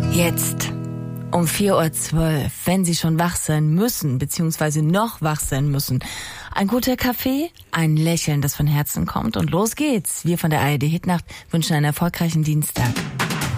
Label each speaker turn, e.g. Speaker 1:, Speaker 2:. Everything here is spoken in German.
Speaker 1: Jetzt um 4:12 Uhr, wenn Sie schon wach sein müssen, beziehungsweise noch wach sein müssen. Ein guter Kaffee, ein Lächeln, das von Herzen kommt und los geht's. Wir von der ARD Hitnacht wünschen einen erfolgreichen Dienstag.